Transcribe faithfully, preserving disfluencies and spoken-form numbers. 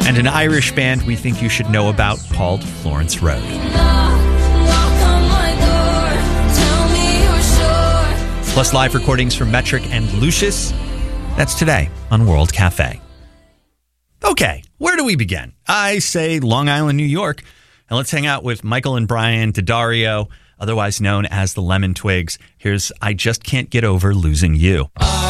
and an Irish band we think you should know about called Florence Road. Plus live recordings from Metric and Lucius. That's today on World Cafe. Okay, where do we begin? I say Long Island, New York, and let's hang out with Michael and Brian D'Addario, otherwise known as the Lemon Twigs. Here's I Just Can't Get Over Losing You.